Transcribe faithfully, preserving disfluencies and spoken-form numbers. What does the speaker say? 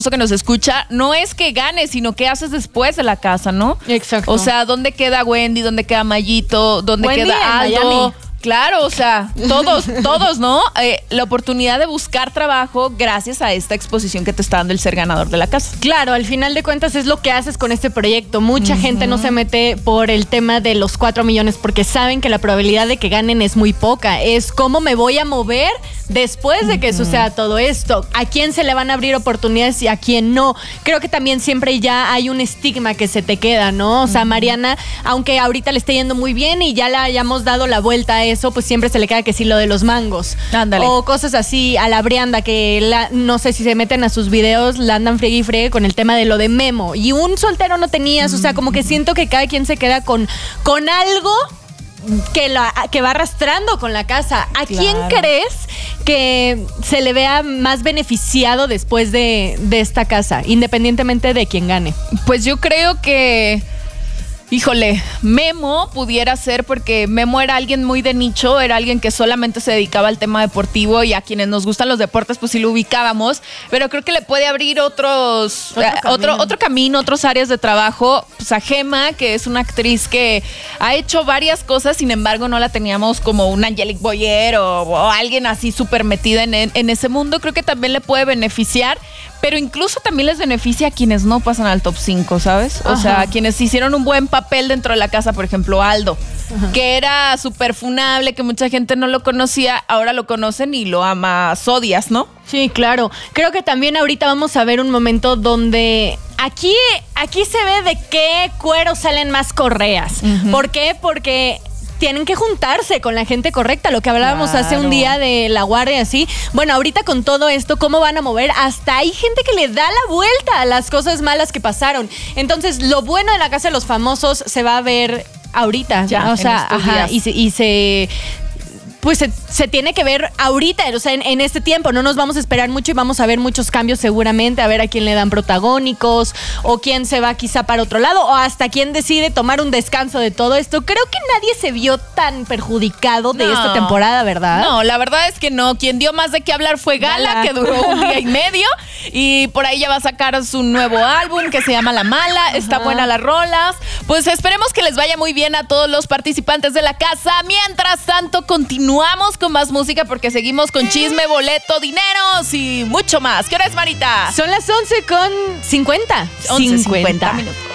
que nos escucha, no es que ganes, sino qué haces después de la casa, ¿no? Exacto. O sea, ¿dónde queda Wendy? ¿Dónde queda Mayito? ¿Dónde Wendy queda Aldo? en Miami. Claro, o sea, todos, todos, ¿no? Eh, la oportunidad de buscar trabajo gracias a esta exposición que te está dando el ser ganador de la casa. Claro, al final de cuentas es lo que haces con este proyecto. Mucha uh-huh. gente no se mete por el tema de los cuatro millones porque saben que la probabilidad de que ganen es muy poca. Es cómo me voy a mover después de que uh-huh. suceda todo esto. ¿A quién se le van a abrir oportunidades y a quién no? Creo que también siempre ya hay un estigma que se te queda, ¿no? O sea, uh-huh. Mariana, aunque ahorita le esté yendo muy bien y ya le hayamos dado la vuelta a eso, pues siempre se le queda que sí lo de los mangos. Ándale. O cosas así, a la Brianda, que la, no sé si se meten a sus videos, la andan friegue y friegue con el tema de lo de Memo. Y un soltero no tenías, mm. o sea, como que siento que cada quien se queda con, con algo que, la, que va arrastrando con la casa. ¿A claro. quién crees que se le vea más beneficiado después de, de esta casa, independientemente de quién gane? Pues yo creo que... Híjole, Memo pudiera ser porque Memo era alguien muy de nicho, era alguien que solamente se dedicaba al tema deportivo y a quienes nos gustan los deportes pues sí lo ubicábamos, pero creo que le puede abrir otros otro, eh, camino. otro, otro camino, otras áreas de trabajo. Pues a Gema, que es una actriz que ha hecho varias cosas, sin embargo no la teníamos como un Angelique Boyer o, o alguien así súper metida en, en, en ese mundo, creo que también le puede beneficiar. Pero incluso también les beneficia a quienes no pasan al top cinco, ¿sabes? O Ajá. sea, a quienes hicieron un buen papel dentro de la casa, por ejemplo, Aldo, Ajá. que era súper funable, que mucha gente no lo conocía, ahora lo conocen y lo amas, odias, ¿no? Sí, claro. Creo que también ahorita vamos a ver un momento donde aquí, aquí se ve de qué cuero salen más correas. Uh-huh. ¿Por qué? Porque... tienen que juntarse con la gente correcta, lo que hablábamos claro. hace un día de la guardia, así. Bueno, ahorita con todo esto, ¿cómo van a mover? Hasta hay gente que le da la vuelta a las cosas malas que pasaron. Entonces, lo bueno de la Casa de los Famosos se va a ver ahorita. Ya, o sea, ajá, y se... Y se pues se, se tiene que ver ahorita, o sea, en, en este tiempo. No nos vamos a esperar mucho y vamos a ver muchos cambios seguramente, a ver a quién le dan protagónicos o quién se va quizá para otro lado o hasta quién decide tomar un descanso de todo esto. Creo que nadie se vio tan perjudicado de no, esta temporada, ¿verdad? No, la verdad es que no. Quien dio más de qué hablar fue Gala, Gala. que duró un día y medio y por ahí ya va a sacar su nuevo álbum que se llama La Mala. Ajá. Está buena las rolas. Pues esperemos que les vaya muy bien a todos los participantes de la casa. Mientras tanto, continúa Continuamos con más música porque seguimos con chisme, boleto, dineros y mucho más. ¿Qué hora es, Marita? Son las once con cincuenta. once cincuenta minutos.